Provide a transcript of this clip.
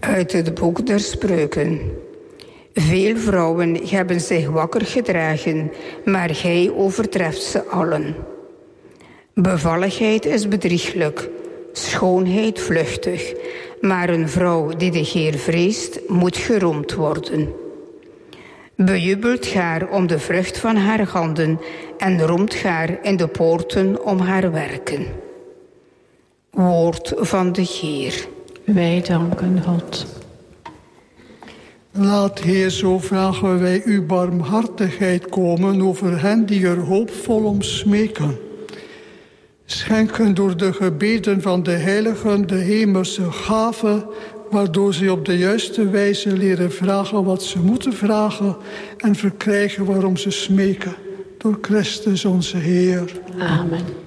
Uit het boek der Spreuken. Veel vrouwen hebben zich wakker gedragen, maar gij overtreft ze allen. Bevalligheid is bedrieglijk, schoonheid vluchtig, maar een vrouw die de Heer vreest, moet geroemd worden. Bejubelt haar om de vrucht van haar handen en roemt haar in de poorten om haar werken. Woord van de Heer. Wij danken God. Laat, Heer, zo vragen wij uw barmhartigheid komen over hen die er hoopvol om smeken. Schenken door de gebeden van de heiligen de hemelse gave, waardoor ze op de juiste wijze leren vragen wat ze moeten vragen en verkrijgen waarom ze smeken. Door Christus onze Heer. Amen.